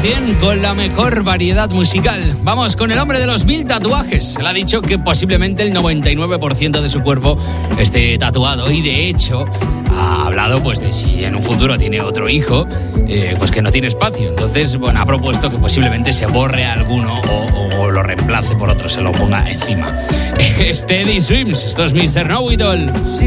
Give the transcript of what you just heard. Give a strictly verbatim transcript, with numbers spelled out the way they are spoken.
cien con la mejor variedad musical. Vamos con el hombre de los mil tatuajes. Él ha dicho que posiblemente el noventa y nueve por ciento de su cuerpo esté tatuado y de hecho ha hablado pues de si en un futuro tiene otro hijo, eh, pues que no tiene espacio. Entonces, bueno, ha propuesto que posiblemente se borre alguno o, o lo reemplace por otro, se lo ponga encima. Steady Swims, esto es mister Know It All.